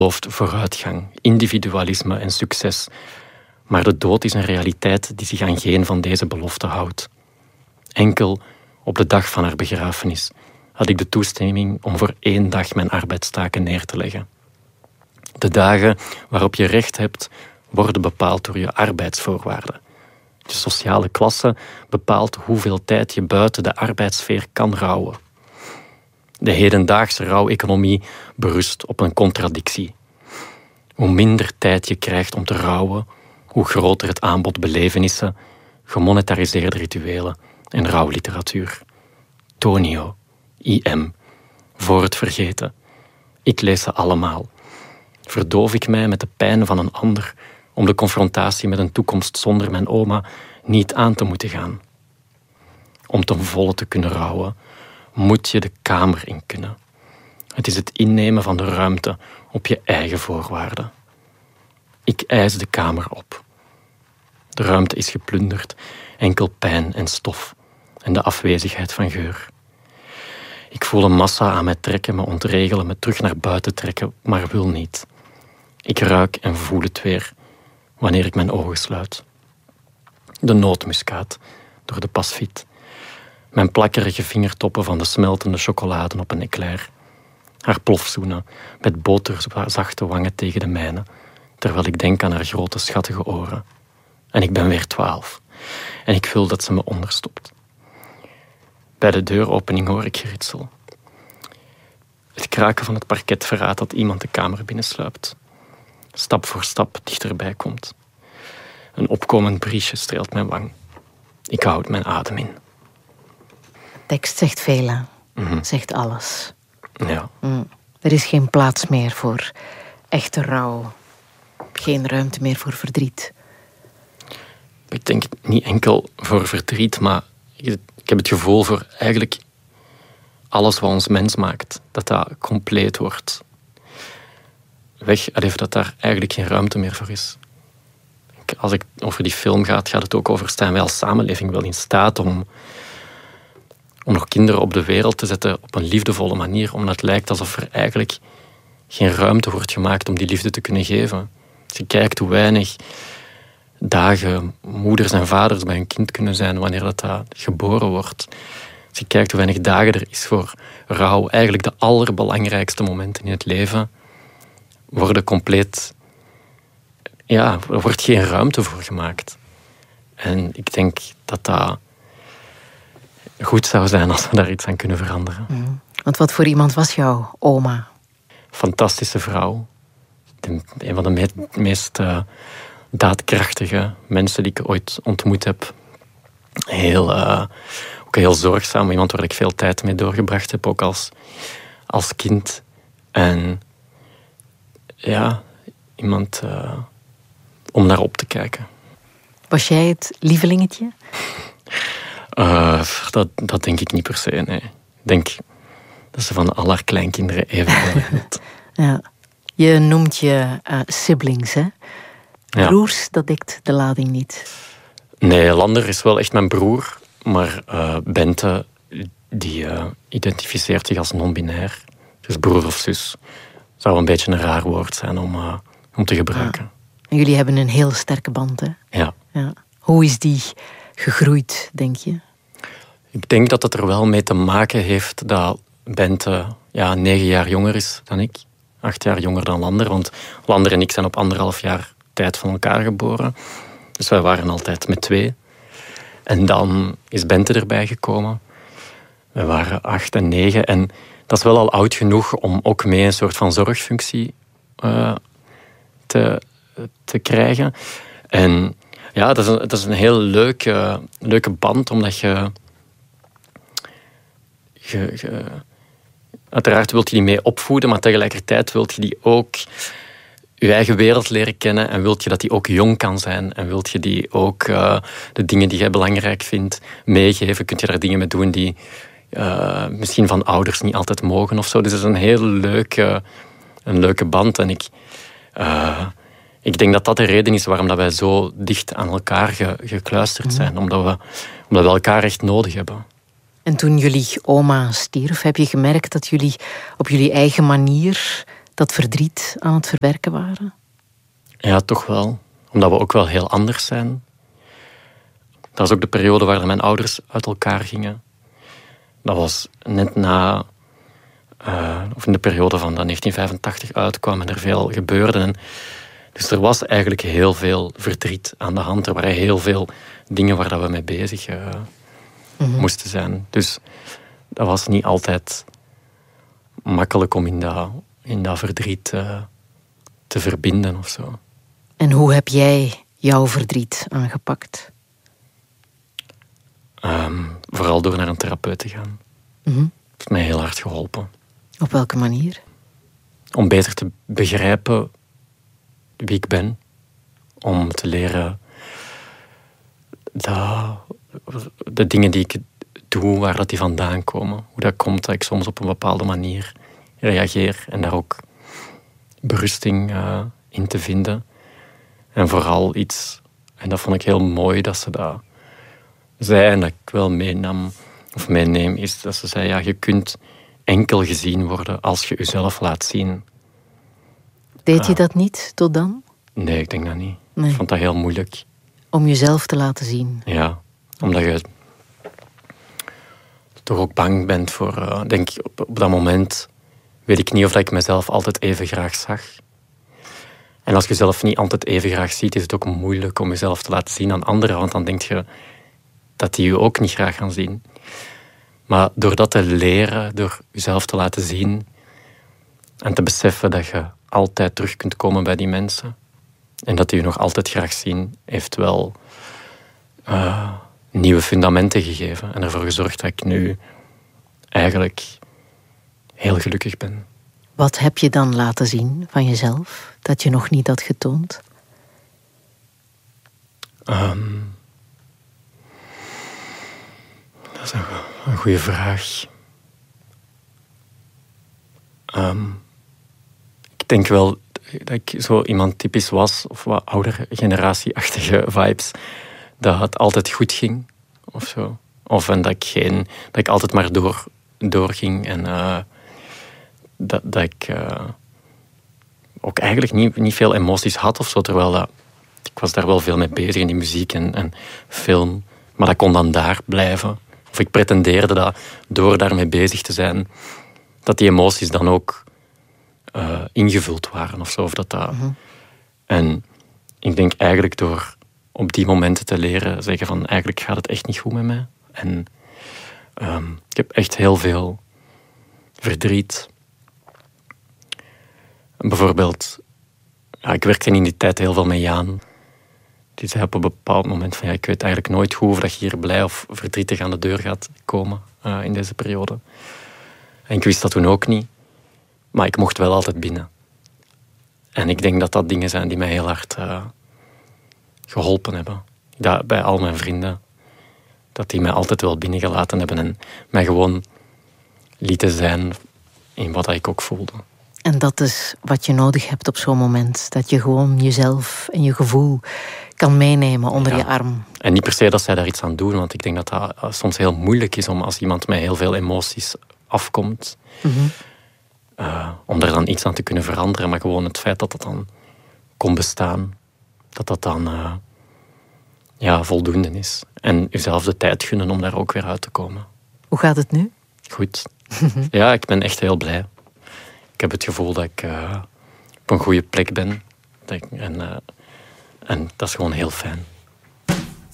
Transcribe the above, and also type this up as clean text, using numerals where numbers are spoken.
gelooft vooruitgang, individualisme en succes. Maar de dood is een realiteit die zich aan geen van deze beloften houdt. Enkel op de dag van haar begrafenis had ik de toestemming om voor 1 dag mijn arbeidstaken neer te leggen. De dagen waarop je recht hebt, worden bepaald door je arbeidsvoorwaarden. Je sociale klasse bepaalt hoeveel tijd je buiten de arbeidssfeer kan rouwen. De hedendaagse rouweconomie berust op een contradictie. Hoe minder tijd je krijgt om te rouwen, hoe groter het aanbod belevenissen, gemonetariseerde rituelen en rouwliteratuur. Tonio, IM, voor het vergeten. Ik lees ze allemaal. Verdoof ik mij met de pijn van een ander om de confrontatie met een toekomst zonder mijn oma niet aan te moeten gaan. Om ten volle te kunnen rouwen, moet je de kamer in kunnen. Het is het innemen van de ruimte op je eigen voorwaarden. Ik eis de kamer op. De ruimte is geplunderd, enkel pijn en stof en de afwezigheid van geur. Ik voel een massa aan mij trekken, me ontregelen, me terug naar buiten trekken, maar wil niet. Ik ruik en voel het weer wanneer ik mijn ogen sluit. De nootmuskaat door de pasfiet. Mijn plakkerige vingertoppen van de smeltende chocolade op een eclair. Haar plofzoenen met boterzachte wangen tegen de mijne, terwijl ik denk aan haar grote schattige oren. En ik ben weer 12. En ik wil dat ze me onderstopt. Bij de deuropening hoor ik geritsel. Het kraken van het parket verraadt dat iemand de kamer binnensluipt. Stap voor stap dichterbij komt. Een opkomend briesje streelt mijn wang. Ik houd mijn adem in. De tekst zegt veel, hè? Zegt alles. Ja. Er is geen plaats meer voor echte rouw. Geen ruimte meer voor verdriet. Ik denk niet enkel voor verdriet, maar ik heb het gevoel voor eigenlijk alles wat ons mens maakt, dat compleet wordt. Dat daar eigenlijk geen ruimte meer voor is. Als ik over die film gaat het ook over, staan wij als samenleving wel in staat om nog kinderen op de wereld te zetten op een liefdevolle manier, omdat het lijkt alsof er eigenlijk geen ruimte wordt gemaakt om die liefde te kunnen geven. Als je kijkt hoe weinig dagen moeders en vaders bij hun kind kunnen zijn wanneer dat geboren wordt. Als je kijkt hoe weinig dagen er is voor rouw, eigenlijk de allerbelangrijkste momenten in het leven worden compleet... Ja, er wordt geen ruimte voor gemaakt. En ik denk dat dat goed zou zijn als we daar iets aan kunnen veranderen. Want wat voor iemand was jouw oma? Fantastische vrouw. Een van de meest daadkrachtige mensen die ik ooit ontmoet heb. Ook heel zorgzaam. Iemand waar ik veel tijd mee doorgebracht heb, ook als kind. En ja, iemand om naar op te kijken. Was jij het lievelingetje? Dat denk ik niet per se, nee. Ik denk dat ze van al haar kleinkinderen even hield. Ja. Je noemt je siblings, hè? Broers, dat dekt de lading niet. Nee, Lander is wel echt mijn broer. Maar Bente, die identificeert zich als non-binair. Dus broer of zus. Zou een beetje een raar woord zijn om te gebruiken. Ja. En jullie hebben een heel sterke band, hè? Ja. Hoe is die gegroeid, denk je? Ik denk dat het er wel mee te maken heeft dat Bente 9 jaar jonger is dan ik. 8 jaar jonger dan Lander. Want Lander en ik zijn op 1,5 jaar tijd van elkaar geboren. Dus wij waren altijd met 2. En dan is Bente erbij gekomen. We waren 8 en 9. En dat is wel al oud genoeg om ook mee een soort van zorgfunctie te krijgen. En ja, dat is een heel leuke band, omdat je uiteraard wilt je die mee opvoeden, maar tegelijkertijd wilt je die ook je eigen wereld leren kennen en wilt je dat die ook jong kan zijn en wilt je die ook de dingen die jij belangrijk vindt meegeven. Kun je daar dingen mee doen die misschien van ouders niet altijd mogen of zo. Dus het is een heel leuke band. En ik denk dat dat de reden is waarom dat wij zo dicht aan elkaar gekluisterd zijn. Omdat we elkaar echt nodig hebben. En toen jullie oma stierf, heb je gemerkt dat jullie op jullie eigen manier dat verdriet aan het verwerken waren? Ja, toch wel. Omdat we ook wel heel anders zijn. Dat was ook de periode waar mijn ouders uit elkaar gingen. Dat was net na... of in de periode van dat 1985 uitkwam en er veel gebeurde. En dus er was eigenlijk heel veel verdriet aan de hand. Er waren heel veel dingen waar dat we mee bezig moesten zijn. Dus dat was niet altijd makkelijk om in dat verdriet te verbinden of zo. En hoe heb jij jouw verdriet aangepakt? Vooral door naar een therapeut te gaan. Dat heeft mij heel hard geholpen. Op welke manier? Om beter te begrijpen wie ik ben. Om te leren dat de dingen die ik doe, waar dat die vandaan komen. Hoe dat komt dat ik soms op een bepaalde manier reageer. En daar ook berusting in te vinden. En vooral iets, en dat vond ik heel mooi dat ze dat zei en dat ik wel meeneem, is dat ze zei, ja, je kunt enkel gezien worden als je jezelf laat zien. Deed je dat niet tot dan? Nee, ik denk dat niet. Nee. Ik vond dat heel moeilijk. Om jezelf te laten zien? Ja, omdat je toch ook bang bent voor... denk ik, op dat moment weet ik niet of dat ik mezelf altijd even graag zag. En als je jezelf niet altijd even graag ziet, is het ook moeilijk om jezelf te laten zien aan anderen, want dan denk je dat die je ook niet graag gaan zien. Maar door dat te leren, door jezelf te laten zien en te beseffen dat je altijd terug kunt komen bij die mensen en dat die je nog altijd graag zien, heeft wel nieuwe fundamenten gegeven en ervoor gezorgd dat ik nu eigenlijk heel gelukkig ben. Wat heb je dan laten zien van jezelf, dat je nog niet had getoond? Dat is een goede vraag. Ik denk wel dat ik zo iemand typisch was, of wat oudere generatieachtige vibes, dat het altijd goed ging, of zo. Of en dat ik altijd maar doorging en dat ik ook eigenlijk niet veel emoties had of zo, terwijl ik was daar wel veel mee bezig in die muziek en film, maar dat kon dan daar blijven. Of ik pretendeerde dat door daarmee bezig te zijn, dat die emoties dan ook ingevuld waren of zo. En ik denk eigenlijk door op die momenten te leren zeggen van eigenlijk gaat het echt niet goed met mij. En ik heb echt heel veel verdriet. Bijvoorbeeld, ik werkte in die tijd heel veel met Jaan. Die zei op een bepaald moment van ik weet eigenlijk nooit goed of dat je hier blij of verdrietig aan de deur gaat komen in deze periode. En ik wist dat toen ook niet. Maar ik mocht wel altijd binnen. En ik denk dat dat dingen zijn die mij heel hard geholpen hebben. Dat bij al mijn vrienden. Dat die mij altijd wel binnengelaten hebben en mij gewoon lieten zijn in wat ik ook voelde. En dat is wat je nodig hebt op zo'n moment. Dat je gewoon jezelf en je gevoel kan meenemen onder je arm. En niet per se dat zij daar iets aan doen, want ik denk dat dat soms heel moeilijk is om als iemand met heel veel emoties afkomt, om er dan iets aan te kunnen veranderen. Maar gewoon het feit dat dat dan kon bestaan, dat dan voldoende is. En jezelf de tijd gunnen om daar ook weer uit te komen. Hoe gaat het nu? Goed. Ja, ik ben echt heel blij. Ik heb het gevoel dat ik op een goede plek ben. En dat is gewoon heel fijn.